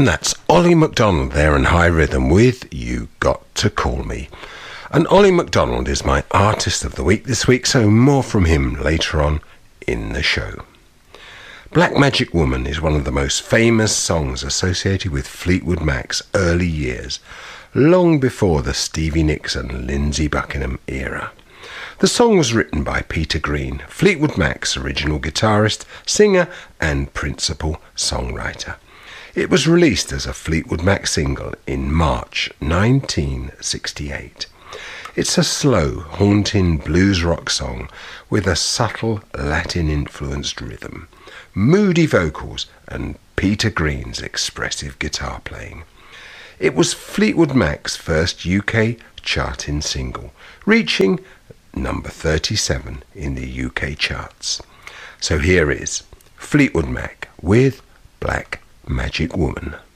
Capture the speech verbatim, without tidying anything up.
And that's Ollie McDonald there in High Rhythm with You Got to Call Me. And Ollie McDonald is my Artist of the Week this week, so more from him later on in the show. Black Magic Woman is one of the most famous songs associated with Fleetwood Mac's early years, long before the Stevie Nicks and Lindsey Buckingham era. The song was written by Peter Green, Fleetwood Mac's original guitarist, singer and principal songwriter. It was released as a Fleetwood Mac single in March nineteen sixty-eight. It's a slow, haunting blues rock song with a subtle Latin-influenced rhythm, moody vocals and Peter Green's expressive guitar playing. It was Fleetwood Mac's first U K charting single, reaching number thirty-seven in the U K charts. So here is Fleetwood Mac with Black Magic Woman.